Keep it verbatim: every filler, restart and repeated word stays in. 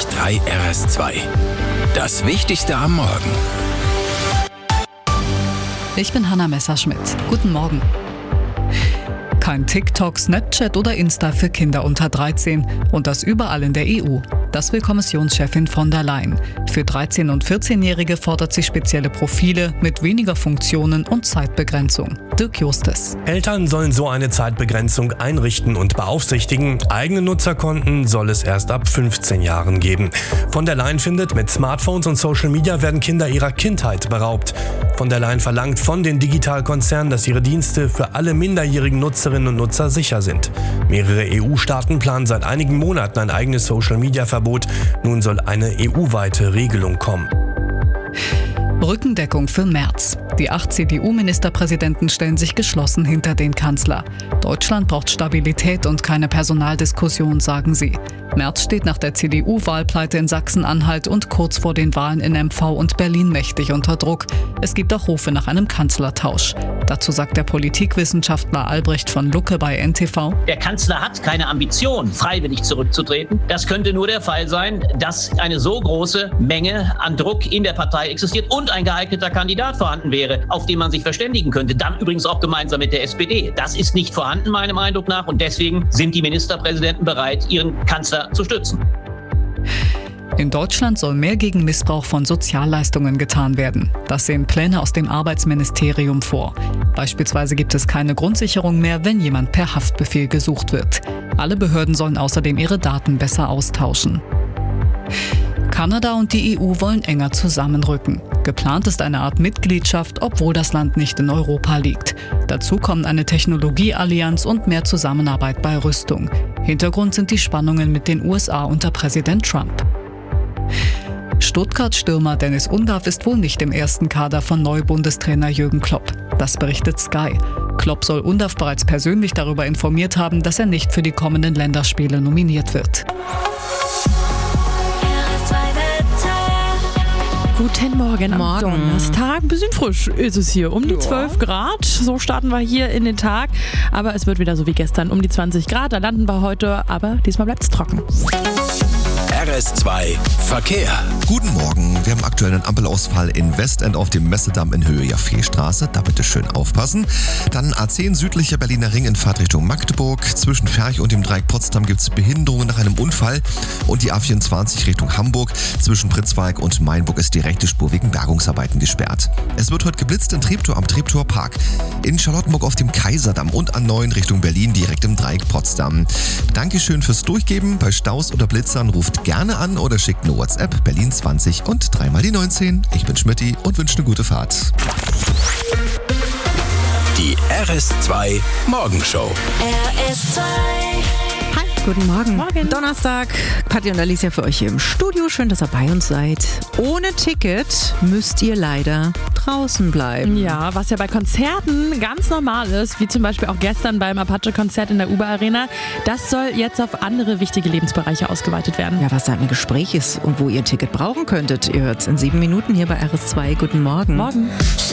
drei R S zwei. Das Wichtigste am Morgen. Ich bin Hanna Messerschmidt. Guten Morgen. Kein TikTok, Snapchat oder Insta für Kinder unter dreizehn und das überall in der E U. Das will Kommissionschefin von der Leyen. Für dreizehn- und vierzehnjährige fordert sie spezielle Profile mit weniger Funktionen und Zeitbegrenzung. Dirk Justes. Eltern sollen so eine Zeitbegrenzung einrichten und beaufsichtigen. Eigene Nutzerkonten soll es erst ab fünfzehn Jahren geben. Von der Leyen findet, mit Smartphones und Social Media werden Kinder ihrer Kindheit beraubt. Von der Leyen verlangt von den Digitalkonzernen, dass ihre Dienste für alle minderjährigen Nutzerinnen und Nutzer sicher sind. Mehrere E U-Staaten planen seit einigen Monaten ein eigenes Social-Media-Verbot. Nun soll eine E U-weite Regelung kommen. Rückendeckung für Merz. Die acht C D U-Ministerpräsidenten stellen sich geschlossen hinter den Kanzler. Deutschland braucht Stabilität und keine Personaldiskussion, sagen sie. Merz steht nach der C D U-Wahlpleite in Sachsen-Anhalt und kurz vor den Wahlen in M V und Berlin mächtig unter Druck. Es gibt auch Rufe nach einem Kanzlertausch. Dazu sagt der Politikwissenschaftler Albrecht von Lucke bei N T V: Der Kanzler hat keine Ambition, freiwillig zurückzutreten. Das könnte nur der Fall sein, dass eine so große Menge an Druck in der Partei existiert und ein geeigneter Kandidat vorhanden wäre, auf den man sich verständigen könnte. Dann übrigens auch gemeinsam mit der S P D. Das ist nicht vorhanden, meinem Eindruck nach. Und deswegen sind die Ministerpräsidenten bereit, ihren Kanzler zu stützen. In Deutschland soll mehr gegen Missbrauch von Sozialleistungen getan werden. Das sehen Pläne aus dem Arbeitsministerium vor. Beispielsweise gibt es keine Grundsicherung mehr, wenn jemand per Haftbefehl gesucht wird. Alle Behörden sollen außerdem ihre Daten besser austauschen. Kanada und die E U wollen enger zusammenrücken. Geplant ist eine Art Mitgliedschaft, obwohl das Land nicht in Europa liegt. Dazu kommen eine Technologieallianz und mehr Zusammenarbeit bei Rüstung. Hintergrund sind die Spannungen mit den U S A unter Präsident Trump. Stuttgart-Stürmer Dennis Undaff ist wohl nicht im ersten Kader von Neubundestrainer Jürgen Klopp. Das berichtet Sky. Klopp soll Undaff bereits persönlich darüber informiert haben, dass er nicht für die kommenden Länderspiele nominiert wird. Guten Morgen am Morgen. Donnerstag. Ein bisschen frisch ist es hier. Um die Ja. zwölf Grad. So starten wir hier in den Tag. Aber es wird wieder so wie gestern. Um die zwanzig Grad. Da landen wir heute. Aber diesmal bleibt es trocken. R S zwei Verkehr. Guten Morgen. Wir haben aktuell einen Ampelausfall in Westend auf dem Messedamm in Höhe Jaffeestraße. Da bitte schön aufpassen. Dann A zehn südlicher Berliner Ring in Fahrtrichtung Magdeburg. Zwischen Ferch und dem Dreieck Potsdam gibt es Behinderungen nach einem Unfall. Und die A vierundzwanzig Richtung Hamburg. Zwischen Pritzwalk und Mainburg ist die rechte Spur wegen Bergungsarbeiten gesperrt. Es wird heute geblitzt in Treptow am Treptower Park. In Charlottenburg auf dem Kaiserdamm und A neun Richtung Berlin direkt im Dreieck Potsdam. Dankeschön fürs Durchgeben. Bei Staus oder Blitzern ruft gerne an oder schickt eine WhatsApp Berlin zwanzig und dreimal die neunzehn. Ich bin Schmidti und wünsche eine gute Fahrt. Die R S zwei Morgenshow. R S zwei. Hi, guten Morgen. Morgen. Donnerstag. Patti und Alicia für euch hier im Studio. Schön, dass ihr bei uns seid. Ohne Ticket müsst ihr leider draußen bleiben. Ja, was ja bei Konzerten ganz normal ist, wie zum Beispiel auch gestern beim Apache-Konzert in der Uber Arena, das soll jetzt auf andere wichtige Lebensbereiche ausgeweitet werden. Ja, was da im Gespräch ist und wo ihr ein Ticket brauchen könntet, ihr hört es in sieben Minuten hier bei R S zwei. Guten Morgen. Morgen.